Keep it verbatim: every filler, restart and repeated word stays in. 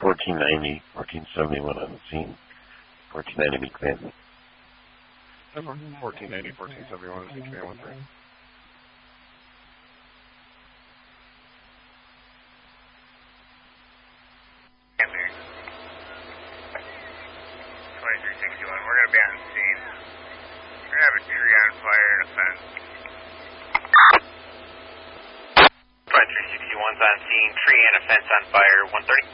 fourteen ninety, fourteen seventy-one on the scene. fourteen ninety Meek Van. fourteen ninety, fourteen seventy-one, Meek Van one three. twenty-three sixty-one, we're going to be on scene. We're going to have a tree on fire and a fence. twenty-three sixty-one's on scene, tree and a fence on fire, one thirty.